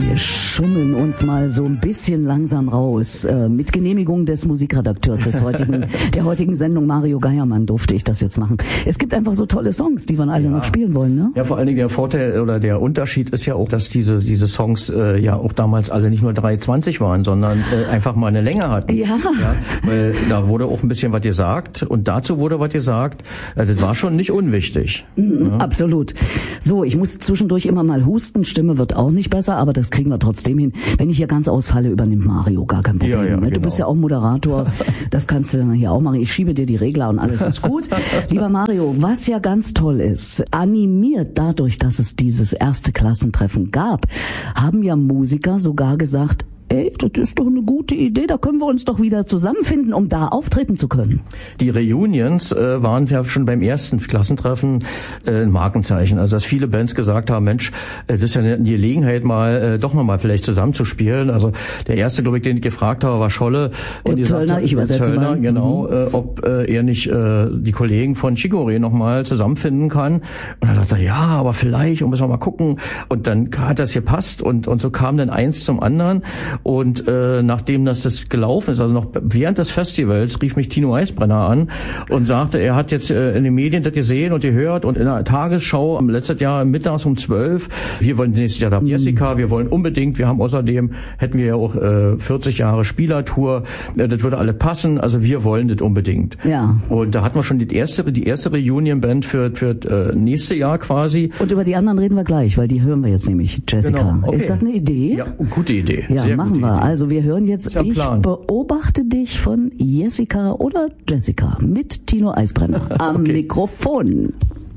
Wir schummeln uns mal so ein bisschen langsam raus. Mit Genehmigung des Musikredakteurs der heutigen Sendung, Mario Geiermann, durfte ich das jetzt machen. Es gibt einfach so tolle Songs, die wir alle noch spielen wollen, ne? Ja, vor allen Dingen der Vorteil oder der Unterschied ist ja auch, dass diese Songs ja auch damals alle nicht nur 3,20 waren, sondern einfach mal eine Länge hatten. Ja. Weil da wurde auch ein bisschen was gesagt und dazu wurde was gesagt. Das war schon nicht unwichtig. Absolut. So, ich muss zwischendurch immer mal husten. Stimme wird auch nicht besser, aber das kriegen wir trotzdem hin. Wenn ich hier ganz ausfalle, übernimmt Mario, gar kein Problem. Ja, ne? Du bist ja auch Moderator, das kannst du dann hier auch machen. Ich schiebe dir die Regler und alles ist gut. Lieber Mario, was ja ganz toll ist, animiert dadurch, dass es dieses erste Klassentreffen gab, haben ja Musiker sogar gesagt, ey, das ist doch eine gute Idee, da können wir uns doch wieder zusammenfinden, um da auftreten zu können. Die Reunions waren ja schon beim ersten Klassentreffen ein Markenzeichen. Also dass viele Bands gesagt haben, Mensch, das ist ja eine Gelegenheit, doch mal vielleicht zusammenzuspielen. Also der erste, glaube ich, den ich gefragt habe, war Scholle. Der Zöllner, ich übersetze mal. Genau, ob er nicht die Kollegen von Chicorée nochmal zusammenfinden kann. Und dann sagte er, ja, aber vielleicht, und müssen wir mal gucken. Und dann hat das gepasst und so kam dann eins zum anderen. Und nachdem das gelaufen ist, also noch während des Festivals, rief mich Tino Eisbrenner an und sagte, er hat jetzt in den Medien das gesehen und gehört und in der Tagesschau am letzten Jahr mittags um 12, wir wollen nächstes Jahr Jessica, wir wollen unbedingt, wir haben außerdem, hätten wir ja auch 40 Jahre Spielertour, das würde alle passen, also wir wollen das unbedingt. Ja. Und da hatten wir schon die erste Reunion-Band für nächste Jahr quasi. Und über die anderen reden wir gleich, weil die hören wir jetzt nämlich, Jessica. Genau, okay. Ist das eine Idee? Ja, gute Idee. Ja, sehr machen wir. Also wir hören jetzt ja Ich beobachte dich von Jessica oder Jessica mit Tino Eisbrenner am Mikrofon.